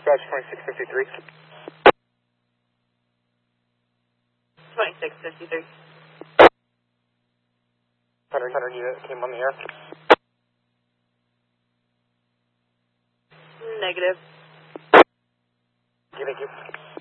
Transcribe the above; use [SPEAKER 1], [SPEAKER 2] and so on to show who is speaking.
[SPEAKER 1] Dispatch 2653.
[SPEAKER 2] 2653.
[SPEAKER 1] 100 unit came on the air.
[SPEAKER 2] Negative.
[SPEAKER 1] Thank you.